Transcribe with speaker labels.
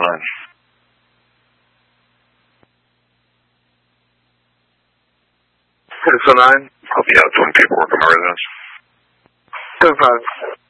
Speaker 1: 9.
Speaker 2: Citizen 9.
Speaker 1: I'll be out doing paperwork at my residence.
Speaker 2: 10-5.